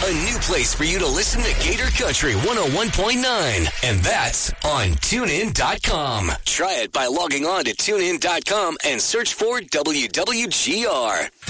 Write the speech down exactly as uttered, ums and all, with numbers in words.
A new place for you to listen to Gator Country one oh one point nine. And that's on tune in dot com. Try it by logging on to tune in dot com and search for W W G R.